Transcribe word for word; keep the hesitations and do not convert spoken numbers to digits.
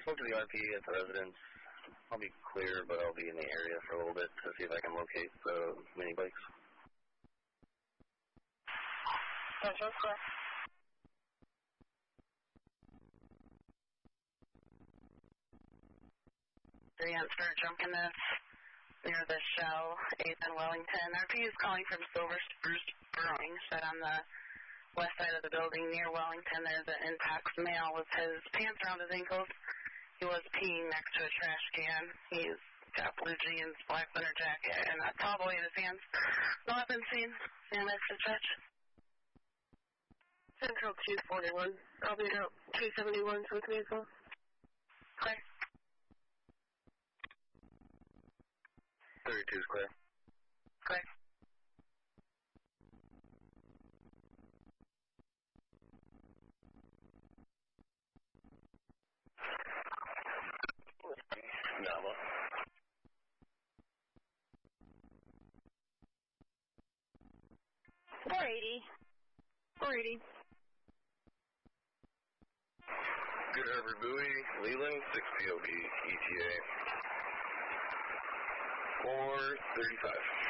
spoke to the R P at the residence. I'll be clear, but I'll be in the area for a little bit to see if I can locate the mini bikes. Central Square. Three answer drunkenness near the Shell, eighth and Wellington. R P is calling from Silver Spruce Brewing, said on the west side of the building near Wellington. There's an Intax male with his pants around his ankles. He was peeing next to a trash can. He's got blue jeans, black winter jacket, and a tall boy in his hands. No weapon seen. Same as the judge. Central two forty-one. I'll be out two seventy-one with vehicle. Clear. thirty-two is clear. Clear. Nava. four eighty. four eighty. Good Harbor Buoy, Leland, six P O B, E T A. four thirty-five.